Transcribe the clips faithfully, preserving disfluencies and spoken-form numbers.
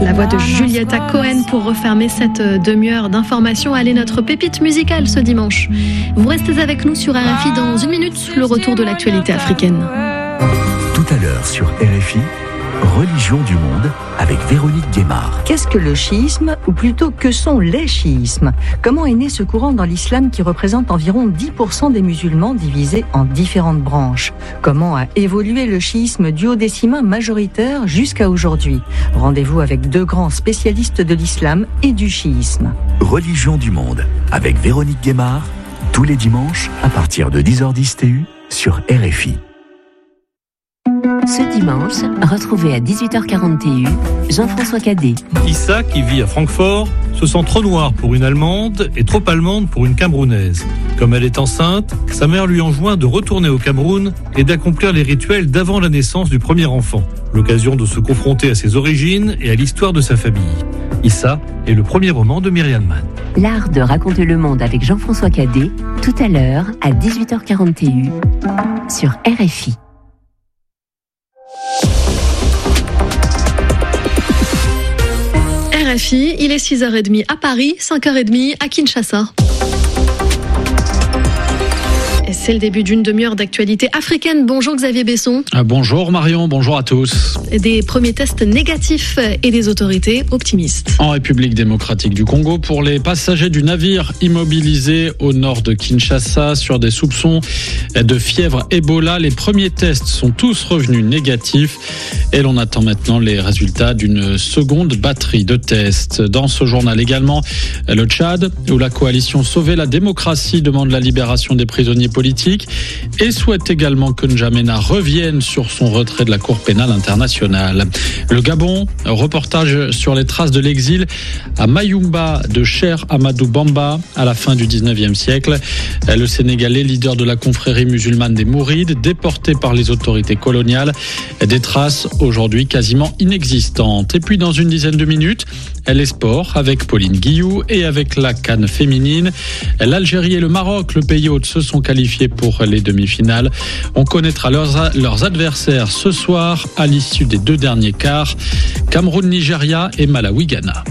La voix de Julieta Cohen pour refermer cette demi-heure d'information. Allez, notre pépite musicale ce dimanche. Vous restez avec nous sur R F I dans une minute, le retour de l'actualité africaine. Tout à l'heure sur R F I, Religion du monde avec Véronique Guémard. Qu'est-ce que le chiisme, ou plutôt que sont les chiismes ? Comment est né ce courant dans l'islam qui représente environ dix pour cent des musulmans divisés en différentes branches ? Comment a évolué le chiisme duodécimain majoritaire jusqu'à aujourd'hui ? Rendez-vous avec deux grands spécialistes de l'islam et du chiisme. Religion du monde avec Véronique Guémard, tous les dimanches à partir de dix heures dix T U sur R F I. Ce dimanche, retrouvez à dix-huit heures quarante T U Jean-François Cadet. Issa, qui vit à Francfort, se sent trop noire pour une Allemande et trop allemande pour une Camerounaise. Comme elle est enceinte, sa mère lui enjoint de retourner au Cameroun et d'accomplir les rituels d'avant la naissance du premier enfant. L'occasion de se confronter à ses origines et à l'histoire de sa famille. Issa est le premier roman de Myriam Mann. L'art de raconter le monde avec Jean-François Cadet, tout à l'heure à dix-huit heures quarante T U sur R F I. R F I, il est six heures trente à Paris, cinq heures trente à Kinshasa. Et c'est le début d'une demi-heure d'actualité africaine. Bonjour Xavier Besson. Ah, bonjour Marion, bonjour à tous. Des premiers tests négatifs et des autorités optimistes. En République démocratique du Congo, pour les passagers du navire immobilisé au nord de Kinshasa sur des soupçons de fièvre Ebola, les premiers tests sont tous revenus négatifs et l'on attend maintenant les résultats d'une seconde batterie de tests. Dans ce journal également, le Tchad, où la coalition Sauver la démocratie demande la libération des prisonniers politique et souhaite également que N'Djamena revienne sur son retrait de la Cour pénale internationale. Le Gabon, reportage sur les traces de l'exil à Mayumba de Cheikh Amadou Bamba à la fin du dix-neuvième siècle. Le Sénégalais, leader de la confrérie musulmane des Mourides, déporté par les autorités coloniales. Des traces aujourd'hui quasiment inexistantes. Et puis dans une dizaine de minutes, les sports avec Pauline Guillou et avec la CAN féminine. L'Algérie et le Maroc, le pays hôte, se sont qualifiés pour les demi-finales. On connaîtra leurs, leurs adversaires ce soir à l'issue des deux derniers quarts. Cameroun-Nigeria et Malawi-Ghana.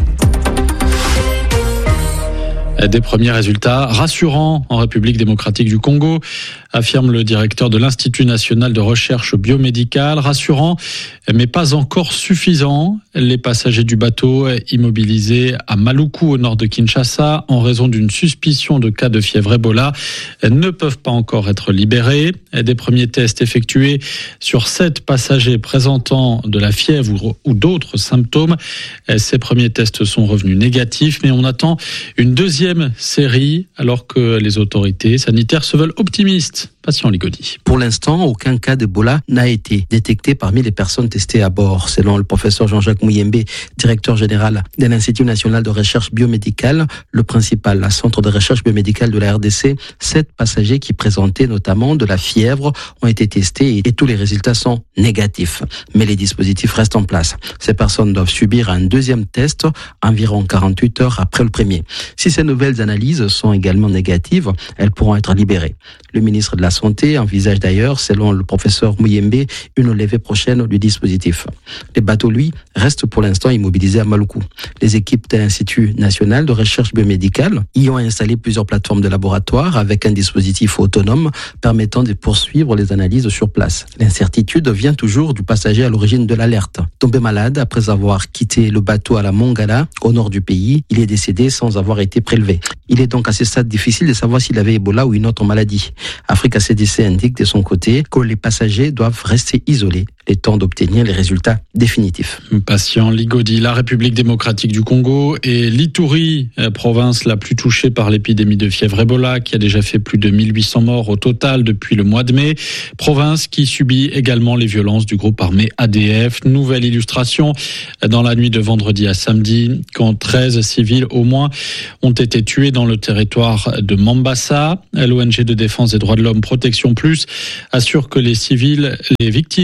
Des premiers résultats rassurants en République démocratique du Congo, affirme le directeur de l'Institut national de recherche biomédicale. Rassurant, mais pas encore suffisant. Les passagers du bateau immobilisés à Maluku, au nord de Kinshasa, en raison d'une suspicion de cas de fièvre Ebola, ne peuvent pas encore être libérés. Des premiers tests effectués sur sept passagers présentant de la fièvre ou d'autres symptômes. Ces premiers tests sont revenus négatifs, mais on attend une deuxième série alors que les autorités sanitaires se veulent optimistes. Patient Ligodi. Pour l'instant, aucun cas d'Ebola n'a été détecté parmi les personnes testées à bord. Selon le professeur Jean-Jacques Mouyembe, directeur général de l'Institut national de recherche biomédicale, le principal centre de recherche biomédicale de la R D C, sept passagers qui présentaient notamment de la fièvre ont été testés et tous les résultats sont négatifs. Mais les dispositifs restent en place. Ces personnes doivent subir un deuxième test environ quarante-huit heures après le premier. Si ces nouvelles analyses sont également négatives, elles pourront être libérées. Le ministre de la Santé envisage d'ailleurs, selon le professeur Mouyembe, une levée prochaine du dispositif. Les bateaux, lui, restent pour l'instant immobilisés à Maluku. Les équipes de l'Institut national de recherche biomédicale y ont installé plusieurs plateformes de laboratoire avec un dispositif autonome permettant de poursuivre les analyses sur place. L'incertitude vient toujours du passager à l'origine de l'alerte. Tombé malade après avoir quitté le bateau à la Mongala, au nord du pays, il est décédé sans avoir été prélevé. Il est donc à ce stade difficile de savoir s'il avait Ebola ou une autre maladie. Africa C D C indique de son côté que les passagers doivent rester isolés le temps d'obtenir les résultats définitifs. Patient Ligodi, la République démocratique du Congo et l'Ituri, province la plus touchée par l'épidémie de fièvre Ebola, qui a déjà fait plus de mille huit cents morts au total depuis le mois de mai. Province qui subit également les violences du groupe armé A D F. Nouvelle illustration dans la nuit de vendredi à samedi, quand treize civils au moins ont été tués dans le territoire de Mambasa. L'O N G de défense des droits de l'homme Protection Plus assure que les civils, les victimes,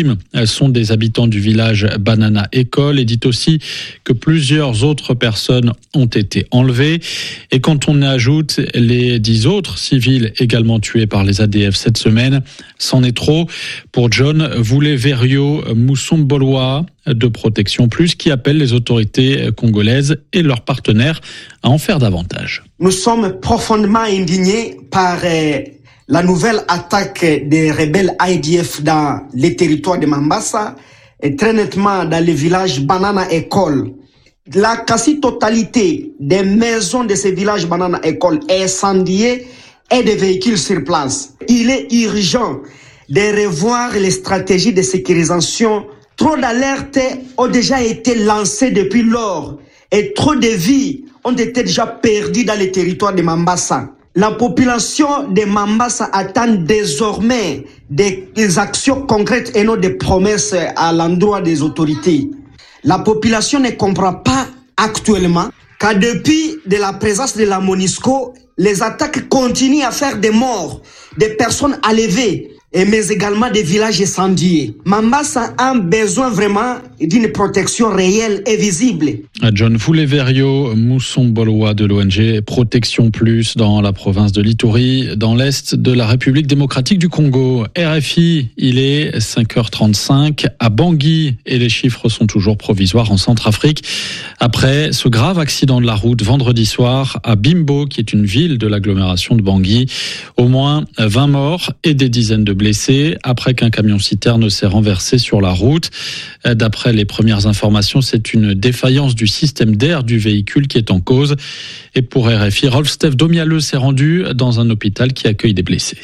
sont des habitants du village Banana École, et dit aussi que plusieurs autres personnes ont été enlevées. Et quand on ajoute les dix autres civils également tués par les A D F cette semaine, c'en est trop pour John Vouleverio Moussombolwa de Protection Plus, qui appelle les autorités congolaises et leurs partenaires à en faire davantage. Nous sommes profondément indignés par euh, la nouvelle attaque des rebelles I D F dans les territoires de Mambasa et très nettement dans le village Banana École. La quasi-totalité des maisons de ce village Banana École est incendiée et des véhicules sur place. Il est urgent de revoir les stratégies de sécurisation. Trop d'alertes ont déjà été lancées depuis lors et trop de vies ont été déjà perdues dans les territoires de Mambasa. La population de Mambasa attend désormais des actions concrètes et non des promesses à l'endroit des autorités. La population ne comprend pas actuellement qu'à depuis de la présence de la MONUSCO, les attaques continuent à faire des morts, des personnes enlevées, mais également des villages incendiés. Mambasa a besoin vraiment d'une protection réelle et visible. John Vouleverio Moussombolwa de l'O N G Protection Plus dans la province de l'Ituri, dans l'est de la République démocratique du Congo. R F I, il est cinq heures trente-cinq à Bangui et les chiffres sont toujours provisoires en Centrafrique. Après ce grave accident de la route vendredi soir à Bimbo, qui est une ville de l'agglomération de Bangui, au moins vingt morts et des dizaines de blessés après qu'un camion-citerne s'est renversé sur la route. D'après les premières informations, c'est une défaillance du système d'air du véhicule qui est en cause. Et pour R F I, Rolf-Steph Domialeux s'est rendu dans un hôpital qui accueille des blessés.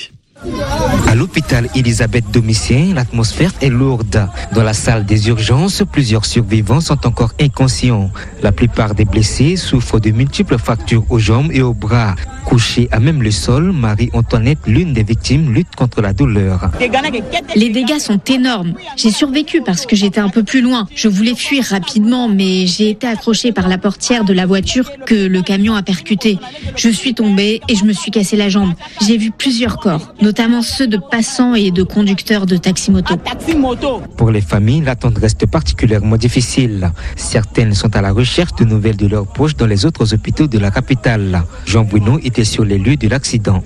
À l'hôpital Elisabeth Domitien, l'atmosphère est lourde. Dans la salle des urgences, plusieurs survivants sont encore inconscients. La plupart des blessés souffrent de multiples fractures aux jambes et aux bras. Couchée à même le sol, Marie-Antoinette, l'une des victimes, lutte contre la douleur. Les dégâts sont énormes. J'ai survécu parce que j'étais un peu plus loin. Je voulais fuir rapidement, mais j'ai été accrochée par la portière de la voiture que le camion a percuté. Je suis tombée et je me suis cassé la jambe. J'ai vu plusieurs corps, notamment ceux de passants et de conducteurs de taxi-moto. Pour les familles, l'attente reste particulièrement difficile. Certaines sont à la recherche de nouvelles de leurs proches dans les autres hôpitaux de la capitale. Jean Bruno était sur les lieux de l'accident.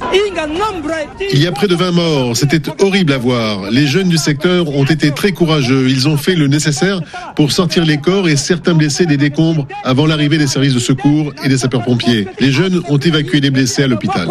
Il y a près de vingt morts, c'était horrible à voir. Les jeunes du secteur ont été très courageux. Ils ont fait le nécessaire pour sortir les corps et certains blessés des décombres avant l'arrivée des services de secours et des sapeurs-pompiers. Les jeunes ont évacué les blessés à l'hôpital.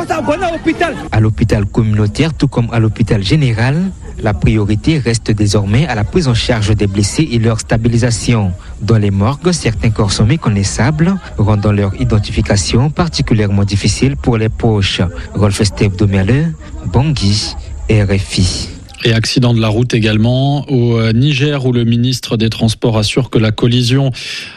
À l'hôpital communautaire, tout comme à l'hôpital général, la priorité reste désormais à la prise en charge des blessés et leur stabilisation. Dans les morgues, certains corps sont méconnaissables, rendant leur identification particulièrement difficile pour les proches. Rolf-Steph Domialeux, Bangui, R F I. Et accident de la route également au Niger, où le ministre des Transports assure que la collision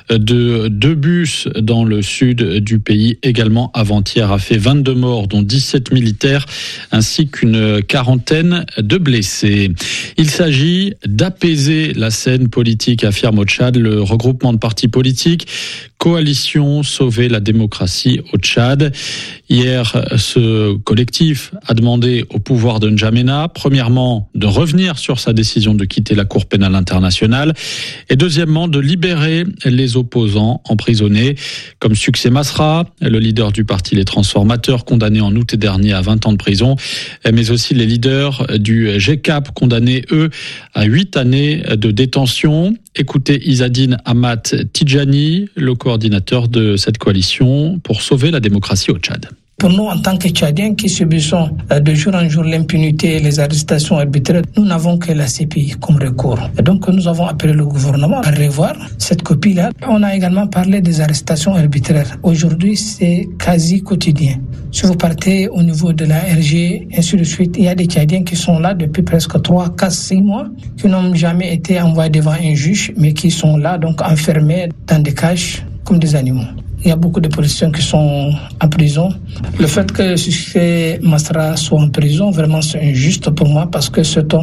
de deux bus dans le sud du pays également avant-hier a fait vingt-deux morts, dont dix-sept militaires, ainsi qu'une quarantaine de blessés. Il s'agit d'apaiser la scène politique, affirme au Tchad le regroupement de partis politiques Coalition Sauver la démocratie au Tchad. Hier, ce collectif a demandé au pouvoir de N'Djamena, premièrement, de revenir sur sa décision de quitter la Cour pénale internationale et deuxièmement, de libérer les opposants emprisonnés comme Succès Masra, le leader du parti Les Transformateurs, condamné en août dernier à vingt ans de prison, mais aussi les leaders du G C A P, condamnés, eux, à huit années de détention. Écoutez Izzadine Amat Tidjani, le coordinateur de cette coalition pour sauver la démocratie au Tchad. Pour nous, en tant que Tchadiens qui subissons de jour en jour l'impunité et les arrestations arbitraires, nous n'avons que la C P I comme recours. Et donc, nous avons appelé le gouvernement à revoir cette copie-là. On a également parlé des arrestations arbitraires. Aujourd'hui, c'est quasi quotidien. Si vous partez au niveau de la R G, ainsi de suite, il y a des Tchadiens qui sont là depuis presque trois, quatre, six mois, qui n'ont jamais été envoyés devant un juge, mais qui sont là, donc enfermés dans des cages comme des animaux. Il y a beaucoup de politiciens qui sont en prison. Le fait que Succès Masra soit en prison, vraiment c'est injuste pour moi parce que cet homme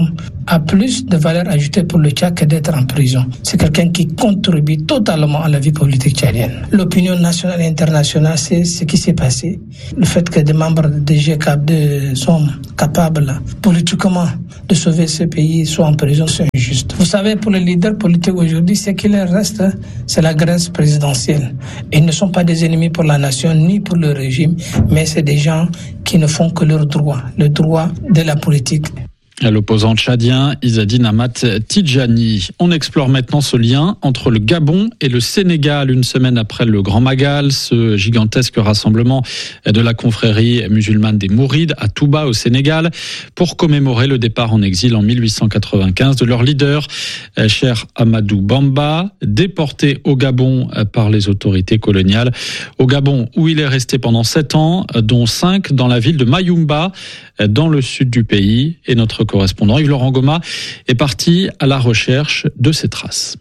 a plus de valeur ajoutée pour le Tchad que d'être en prison. C'est quelqu'un qui contribue totalement à la vie politique tchadienne. L'opinion nationale et internationale, c'est ce qui s'est passé. Le fait que des membres de G C A P deux sont capables politiquement de sauver ce pays, soient en prison, c'est injuste. Vous savez, pour les leaders politiques aujourd'hui, ce qui leur reste, c'est la grâce présidentielle. Ils ne sont pas des ennemis pour la nation, ni pour le régime, mais c'est des gens qui ne font que leur droit, le droit de la politique. L'opposant tchadien Izzadine Amat Tidjani. On explore maintenant ce lien entre le Gabon et le Sénégal, une semaine après le Grand Magal, ce gigantesque rassemblement de la confrérie musulmane des Mourides à Touba au Sénégal, pour commémorer le départ en exil en mille huit cent quatre-vingt-quinze de leur leader, Cheikh Amadou Bamba, déporté au Gabon par les autorités coloniales. Au Gabon, où il est resté pendant sept ans, dont cinq dans la ville de Mayumba, dans le sud du pays. Et notre correspondant Yves-Laurent Goma est parti à la recherche de ces traces.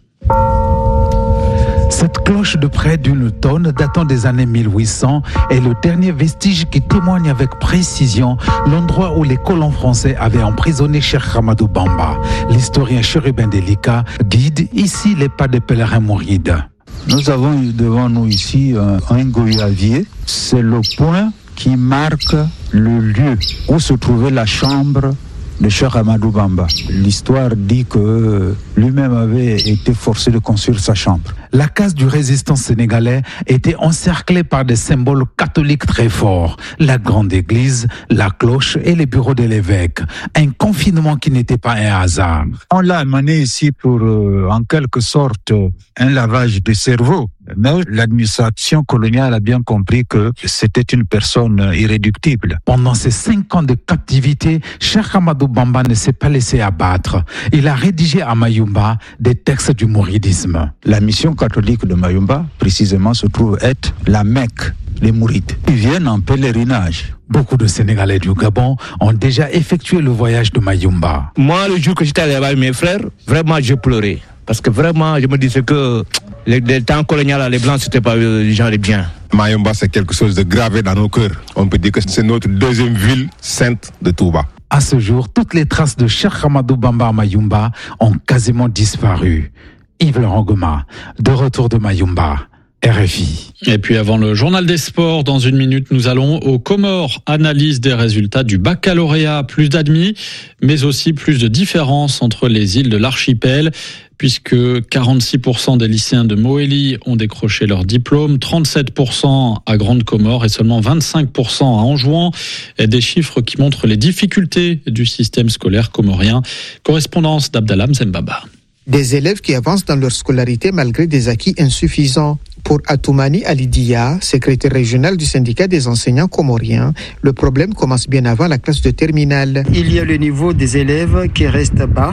Cette cloche de près d'une tonne datant des années mille huit cents est le dernier vestige qui témoigne avec précision l'endroit où les colons français avaient emprisonné Cheikh Amadou Bamba. L'historien Chérubin Delika guide ici les pas des pèlerins mourides. Nous avons devant nous ici un, un goyavier. C'est le point qui marque le lieu où se trouvait la chambre de Cheikh Amadou Bamba. L'histoire dit que lui-même avait été forcé de construire sa chambre. La case du résistant sénégalais était encerclée par des symboles catholiques très forts. La grande église, la cloche et les bureaux de l'évêque. Un confinement qui n'était pas un hasard. On l'a amené ici pour, euh, en quelque sorte, un lavage de cerveau. Mais l'administration coloniale a bien compris que c'était une personne irréductible. Pendant ces cinq ans de captivité, Cheikh Amadou Bamba ne s'est pas laissé abattre. Il a rédigé à Mayumba des textes du mouridisme. La mission catholique de Mayumba, précisément, se trouve être la Mecque. Les Mourides, ils viennent en pèlerinage. Beaucoup de Sénégalais du Gabon ont déjà effectué le voyage de Mayumba. Moi, le jour que j'étais allé avec mes frères, vraiment, j'ai pleuré. Parce que vraiment, je me disais que les, les temps coloniaux, les Blancs, c'était pas les gens les biens. Mayumba, c'est quelque chose de gravé dans nos cœurs. On peut dire que c'est notre deuxième ville sainte de Touba. À ce jour, toutes les traces de Cheikh Amadou Bamba à Mayumba ont quasiment disparu. Yves-Laurent Goma, de retour de Mayumba. R F I. Et puis avant le journal des sports, dans une minute, nous allons aux Comores. Analyse des résultats du baccalauréat. Plus d'admis, mais aussi plus de différences entre les îles de l'archipel, puisque quarante-six pour cent des lycéens de Moélie ont décroché leur diplôme, trente-sept pour cent à Grande Comore et seulement vingt-cinq pour cent à Anjouan. Des chiffres qui montrent les difficultés du système scolaire comorien. Correspondance d'Abdallah Mzembaba. Des élèves qui avancent dans leur scolarité malgré des acquis insuffisants. Pour Atoumani Alidia, secrétaire régional du syndicat des enseignants comoriens, le problème commence bien avant la classe de terminale. Il y a le niveau des élèves qui reste bas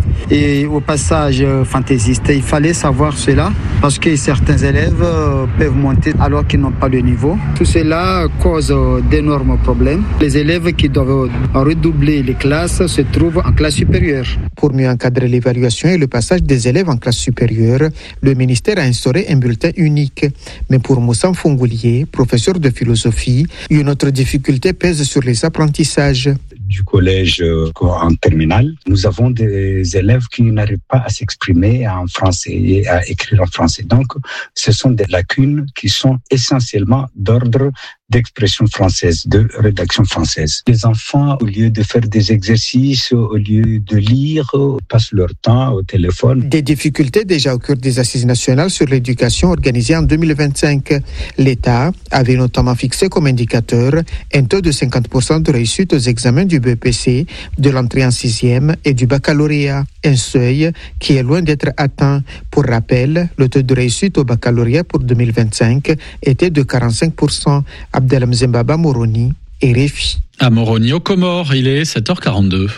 et au passage fantaisiste. Il fallait savoir cela parce que certains élèves peuvent monter alors qu'ils n'ont pas le niveau. Tout cela cause d'énormes problèmes. Les élèves qui doivent redoubler les classes se trouvent en classe supérieure. Pour mieux encadrer l'évaluation et le passage des élèves en classe supérieure, le ministère a instauré un bulletin unique. Mais pour Moussa Fongoulier, professeur de philosophie, une autre difficulté pèse sur les apprentissages. Du collège en terminale, nous avons des élèves qui n'arrivent pas à s'exprimer en français et à écrire en français. Donc, ce sont des lacunes qui sont essentiellement d'ordre d'expression française, de rédaction française. Les enfants, au lieu de faire des exercices, au lieu de lire, passent leur temps au téléphone. Des difficultés déjà au cœur des assises nationales sur l'éducation organisées en deux mille vingt-cinq. L'État avait notamment fixé comme indicateur un taux de cinquante pour cent de réussite aux examens du B E P C, de l'entrée en sixième et du baccalauréat. Un seuil qui est loin d'être atteint. Pour rappel, le taux de réussite au baccalauréat pour deux mille vingt-cinq était de quarante-cinq pour cent. Abdelham Zembaba, Moroni, R F I. À Moroni, aux Comores, il est sept heures quarante-deux.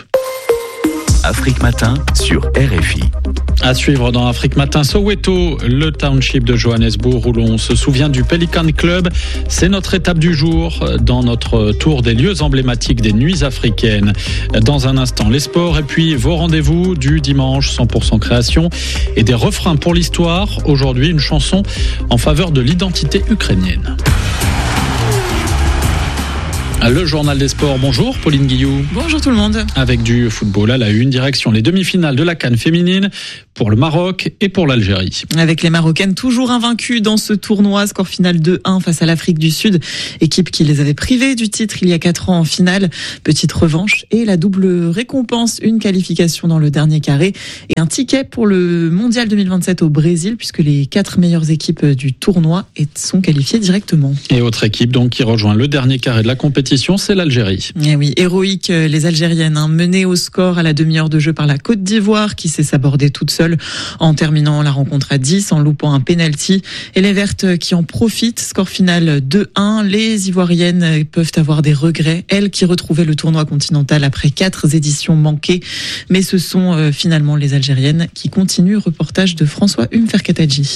Afrique Matin sur R F I. À suivre dans Afrique Matin, Soweto, le township de Johannesburg où l'on se souvient du Pelican Club. C'est notre étape du jour dans notre tour des lieux emblématiques des nuits africaines. Dans un instant, les sports et puis vos rendez-vous du dimanche, cent pour cent création et des refrains pour l'histoire. Aujourd'hui, une chanson en faveur de l'identité ukrainienne. Le journal des sports, bonjour Pauline Guillou. Bonjour tout le monde. Avec du football à la une, direction les demi-finales de la CAN féminine pour le Maroc et pour l'Algérie. Avec les Marocaines toujours invaincues dans ce tournoi, score final deux un face à l'Afrique du Sud, équipe qui les avait privées du titre il y a quatre ans en finale. Petite revanche et la double récompense, une qualification dans le dernier carré et un ticket pour le Mondial deux mille vingt-sept au Brésil, puisque les quatre meilleures équipes du tournoi sont qualifiées directement. Et autre équipe donc qui rejoint le dernier carré de la compétition, c'est l'Algérie. Eh oui, héroïque, les Algériennes, hein, menées au score à la demi-heure de jeu par la Côte d'Ivoire, qui s'est sabordée toute seule en terminant la rencontre à dix, en loupant un pénalty. Et les Vertes qui en profitent, score final deux un. Les Ivoiriennes peuvent avoir des regrets, elles qui retrouvaient le tournoi continental après quatre éditions manquées. Mais ce sont euh, finalement les Algériennes qui continuent. Reportage de François Umferkatadji.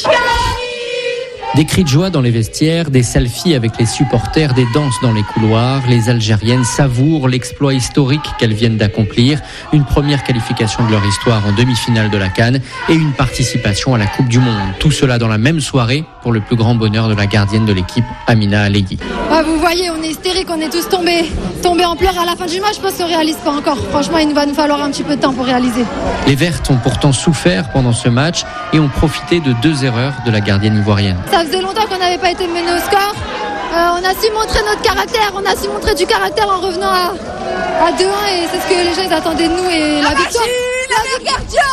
Des cris de joie dans les vestiaires, des selfies avec les supporters, des danses dans les couloirs. Les Algériennes savourent l'exploit historique qu'elles viennent d'accomplir. Une première qualification de leur histoire en demi-finale de la CAN et une participation à la Coupe du Monde. Tout cela dans la même soirée pour le plus grand bonheur de la gardienne de l'équipe, Amina Allegui. Ah, vous voyez, on est hystérique, on est tous tombés, tombés en pleurs à la fin du match. Je pense qu'on ne réalise pas encore. Franchement, il va nous falloir un petit peu de temps pour réaliser. Les Vertes ont pourtant souffert pendant ce match et ont profité de deux erreurs de la gardienne ivoirienne. Ça faisait longtemps qu'on n'avait pas été mené au score. Euh, on a su montrer notre caractère, on a su montrer du caractère en revenant à, à deux un et c'est ce que les gens ils attendaient de nous et la, la victoire. La victoire,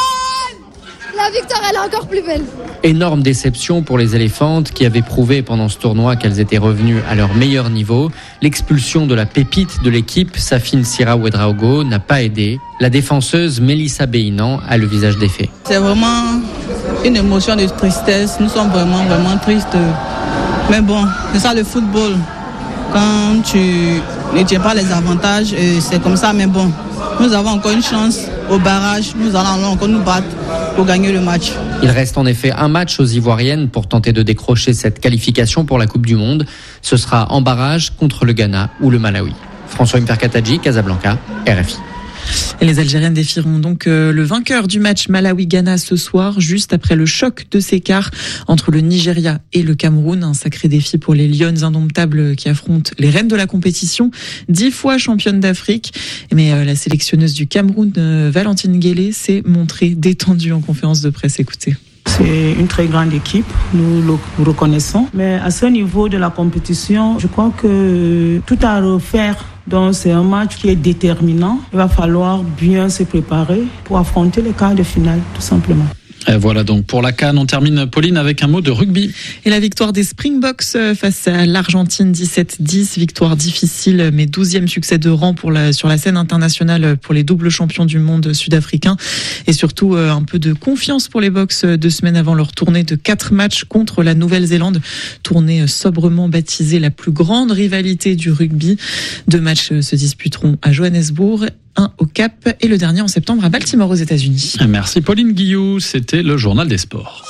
la victoire, elle est encore plus belle. Énorme déception pour les éléphantes qui avaient prouvé pendant ce tournoi qu'elles étaient revenues à leur meilleur niveau. L'expulsion de la pépite de l'équipe, Safine Sira Ouedraogo, n'a pas aidé. La défenseuse Mélissa Béinan a le visage défait. C'est vraiment une émotion de tristesse. Nous sommes vraiment, vraiment tristes. Mais bon, c'est ça le football. Quand tu ne tiens pas les avantages, c'est comme ça. Mais bon, nous avons encore une chance au barrage. Nous allons encore nous battre pour gagner le match. Il reste en effet un match aux Ivoiriennes pour tenter de décrocher cette qualification pour la Coupe du Monde. Ce sera en barrage contre le Ghana ou le Malawi. François Umferkatadji, Casablanca, R F I. Et les Algériennes défieront donc le vainqueur du match Malawi-Ghana ce soir, juste après le choc de ces quarts entre le Nigeria et le Cameroun. Un sacré défi pour les Lionnes indomptables qui affrontent les reines de la compétition, dix fois championnes d'Afrique. Mais la sélectionneuse du Cameroun, Valentine Guélé, s'est montrée détendue en conférence de presse. Écoutez. C'est une très grande équipe, nous le reconnaissons. Mais à ce niveau de la compétition, je crois que tout à refaire. Donc c'est un match qui est déterminant. Il va falloir bien se préparer pour affronter les quarts de finale, tout simplement. Et voilà donc pour la CAN, on termine Pauline avec un mot de rugby. Et la victoire des Springboks face à l'Argentine dix-sept dix, victoire difficile mais douzième succès de rang pour la, sur la scène internationale pour les doubles champions du monde sud-africains et surtout un peu de confiance pour les Boks deux semaines avant leur tournée de quatre matchs contre la Nouvelle-Zélande, tournée sobrement baptisée la plus grande rivalité du rugby. Deux matchs se disputeront à Johannesburg, un au Cap et le dernier en septembre à Baltimore aux États-Unis. Merci Pauline Guillou, c'était le journal des sports.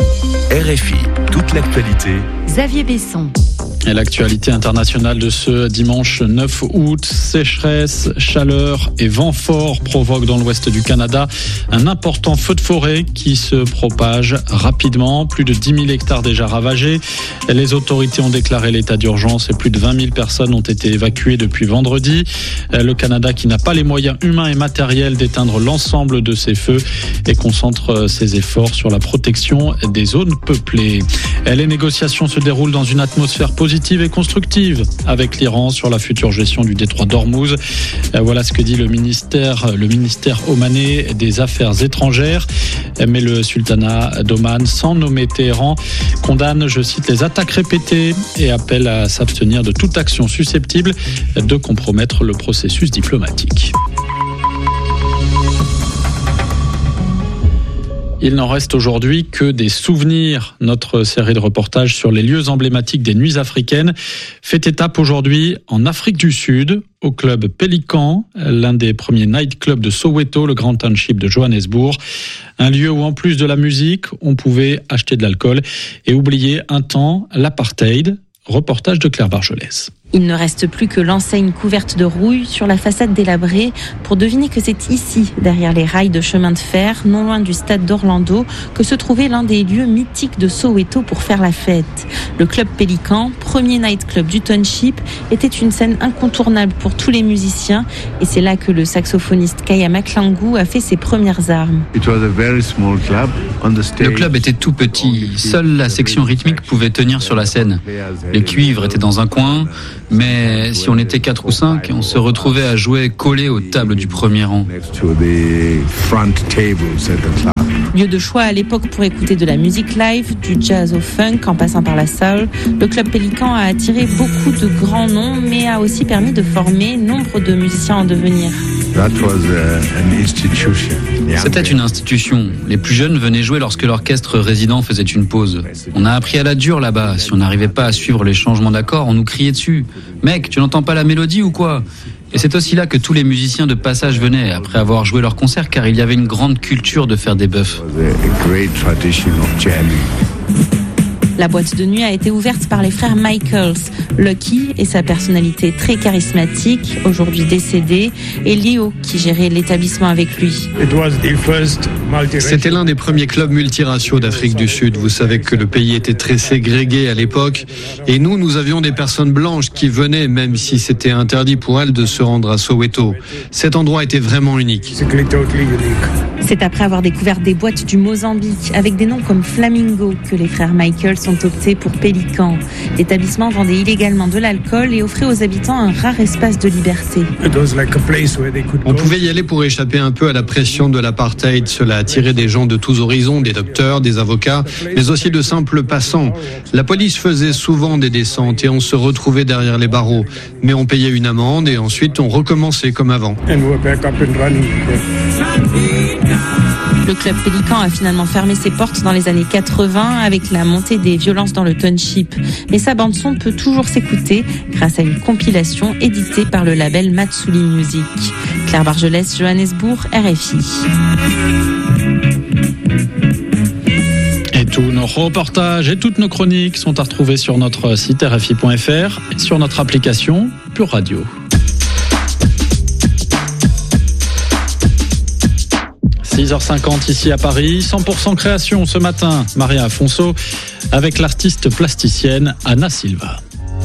R F I, toute l'actualité. Xavier Besson. Et l'actualité internationale de ce dimanche neuf août, sécheresse, chaleur et vent fort provoquent dans l'ouest du Canada un important feu de forêt qui se propage rapidement. Plus de dix mille hectares déjà ravagés. Les autorités ont déclaré l'état d'urgence et plus de vingt mille personnes ont été évacuées depuis vendredi. Le Canada, qui n'a pas les moyens humains et matériels d'éteindre l'ensemble de ces feux et concentre ses efforts sur la protection des zones peuplées. Les négociations se déroulent dans une atmosphère positive et constructive avec l'Iran sur la future gestion du détroit d'Ormuz. Voilà ce que dit le ministère, le ministère omanais des Affaires étrangères. Mais le sultanat d'Oman, sans nommer Téhéran, condamne, je cite, les attaques répétées et appelle à s'abstenir de toute action susceptible de compromettre le processus diplomatique. Il n'en reste aujourd'hui que des souvenirs. Notre série de reportages sur les lieux emblématiques des nuits africaines fait étape aujourd'hui en Afrique du Sud, au club Pélican, l'un des premiers nightclubs de Soweto, le Grand Township de Johannesburg. Un lieu où, en plus de la musique, on pouvait acheter de l'alcool et oublier un temps l'apartheid. Reportage de Claire Bargelès. Il ne reste plus que l'enseigne couverte de rouille sur la façade délabrée pour deviner que c'est ici, derrière les rails de chemin de fer, non loin du stade d'Orlando, que se trouvait l'un des lieux mythiques de Soweto pour faire la fête. Le club Pélican, premier nightclub du township, était une scène incontournable pour tous les musiciens et c'est là que le saxophoniste Kaya Maklangu a fait ses premières armes. Le club était tout petit, seule la section rythmique pouvait tenir sur la scène. Les cuivres étaient dans un coin, mais si on était quatre ou cinq, on se retrouvait à jouer collés aux tables du premier rang. Lieu de choix à l'époque pour écouter de la musique live, du jazz au funk en passant par la soul, le club Pélican a attiré beaucoup de grands noms, mais a aussi permis de former nombre de musiciens en devenir. C'était une institution. Les plus jeunes venaient jouer lorsque l'orchestre résident faisait une pause. On a appris à la dure là-bas. Si on n'arrivait pas à suivre les changements d'accords, on nous criait dessus. « Mec, tu n'entends pas la mélodie ou quoi ?» Et c'est aussi là que tous les musiciens de passage venaient, après avoir joué leur concert, car il y avait une grande culture de faire des bœufs. La boîte de nuit a été ouverte par les frères Michaels. Lucky et sa personnalité très charismatique, aujourd'hui décédé, et Leo qui gérait l'établissement avec lui. C'était l'un des premiers clubs multiraciaux d'Afrique du Sud. Vous savez que le pays était très ségrégué à l'époque. Et nous, nous avions des personnes blanches qui venaient, même si c'était interdit pour elles de se rendre à Soweto. Cet endroit était vraiment unique. C'est après avoir découvert des boîtes du Mozambique avec des noms comme Flamingo que les frères Michaels ont opté pour Pélican. L'établissement vendait illégalement de l'alcool et offrait aux habitants un rare espace de liberté. On pouvait y aller pour échapper un peu à la pression de l'apartheid. Cela attirait des gens de tous horizons, des docteurs, des avocats, mais aussi de simples passants. La police faisait souvent des descentes et on se retrouvait derrière les barreaux. Mais on payait une amende et ensuite on recommençait comme avant. Le club Pélican a finalement fermé ses portes dans les années quatre-vingts avec la montée des violences dans le township. Mais sa bande-son peut toujours s'écouter grâce à une compilation éditée par le label Matsuli Music. Claire Bargelès, Johannesburg, R F I. Et tous nos reportages et toutes nos chroniques sont à retrouver sur notre site R F I point F R et sur notre application Pure Radio. six heures cinquante ici à Paris, cent pour cent création ce matin, Maria Afonso, avec l'artiste plasticienne Anna Silva.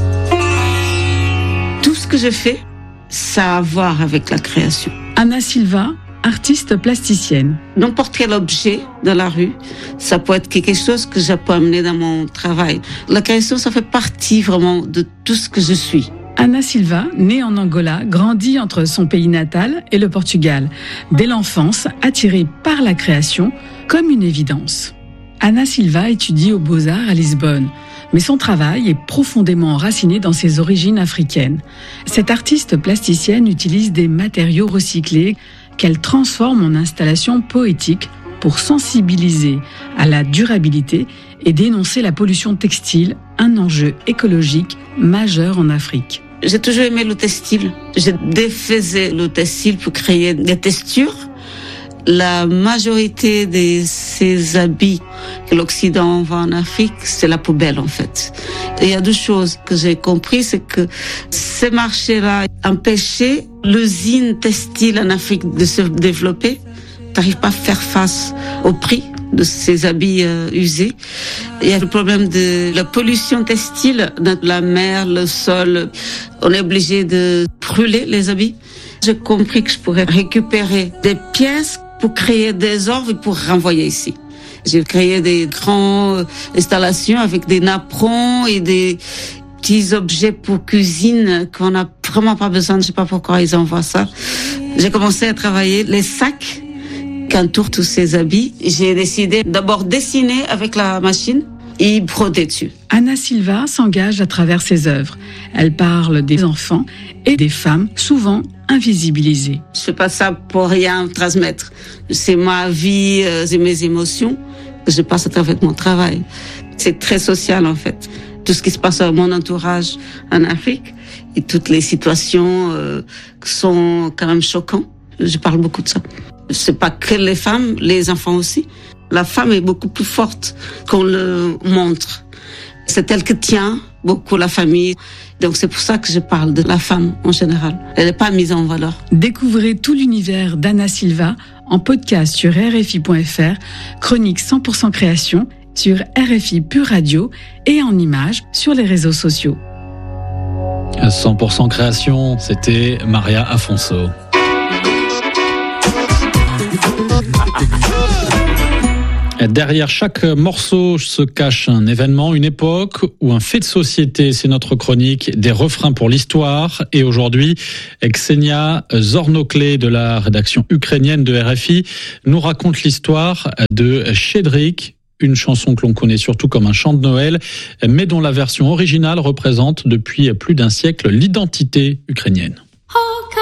Tout ce que je fais, ça a à voir avec la création. Anna Silva, artiste plasticienne. N'importe quel objet dans la rue, ça peut être quelque chose que je peux amener dans mon travail. La création, ça fait partie vraiment de tout ce que je suis. Anna Silva, née en Angola, grandit entre son pays natal et le Portugal. Dès l'enfance, attirée par la création comme une évidence. Anna Silva étudie aux Beaux-Arts à Lisbonne, mais son travail est profondément enraciné dans ses origines africaines. Cette artiste plasticienne utilise des matériaux recyclés qu'elle transforme en installations poétiques pour sensibiliser à la durabilité et dénoncer la pollution textile, un enjeu écologique majeur en Afrique. J'ai toujours aimé le textile. Je défaisais le textile pour créer des textures. La majorité de ces habits que l'Occident envoie en Afrique, c'est la poubelle en fait. Et il y a deux choses que j'ai compris, c'est que ces marchés-là empêchaient l'usine textile en Afrique de se développer. T'arrives pas à faire face au prix de ces habits euh, usés. Il y a le problème de la pollution textile dans la mer, le sol. On est obligé de brûler les habits. J'ai compris que je pourrais récupérer des pièces pour créer des œuvres et pour renvoyer ici. J'ai créé des grandes installations avec des napperons et des petits objets pour cuisine qu'on n'a vraiment pas besoin. Je sais pas pourquoi ils envoient ça. J'ai commencé à travailler les sacs qu'entourent tous ces habits. J'ai décidé d'abord dessiner avec la machine et broder dessus. Anna Silva s'engage à travers ses œuvres. Elle parle des enfants et des femmes souvent invisibilisées. Je fais pas ça pour rien transmettre. C'est ma vie, c'est mes émotions que je passe à travers mon travail. C'est très social en fait. Tout ce qui se passe dans mon entourage en Afrique et toutes les situations euh, qui sont quand même choquantes. Je parle beaucoup de ça. C'est pas que les femmes, les enfants aussi. La femme est beaucoup plus forte qu'on le montre. C'est elle qui tient beaucoup la famille. Donc c'est pour ça que je parle de la femme en général. Elle n'est pas mise en valeur. Découvrez tout l'univers d'Anna Silva en podcast sur R F I point F R, chronique cent pour cent création sur R F I Pure Radio et en images sur les réseaux sociaux. cent pour cent création, c'était Maria Afonso. Derrière chaque morceau se cache un événement, une époque ou un fait de société. C'est notre chronique des refrains pour l'histoire. Et aujourd'hui, Ksenia Zornokle de la rédaction ukrainienne de R F I nous raconte l'histoire de Shchedrik, une chanson que l'on connaît surtout comme un chant de Noël, mais dont la version originale représente depuis plus d'un siècle l'identité ukrainienne.